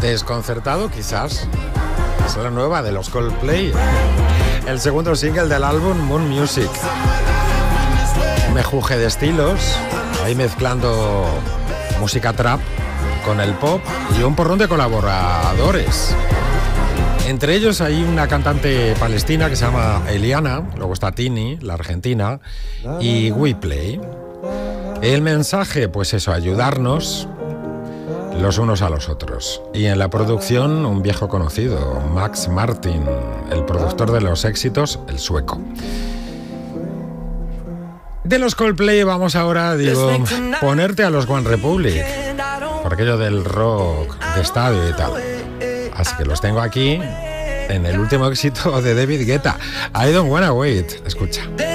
Desconcertado, quizás. Es la nueva de los Coldplay. El segundo single del álbum Moon Music. Un mejunje de estilos, ahí mezclando música trap con el pop y un porrón de colaboradores. Entre ellos hay una cantante palestina que se llama Eliana, luego está Tini, la argentina, y WePlay. El mensaje, pues eso, ayudarnos los unos a los otros. Y en la producción, un viejo conocido, Max Martin, el productor de los éxitos, el sueco. De los Coldplay vamos ahora, ponerte a los One Republic, por aquello del rock de estadio y tal. Así que los tengo aquí en el último éxito de David Guetta, I Don't Wanna Wait. Escucha.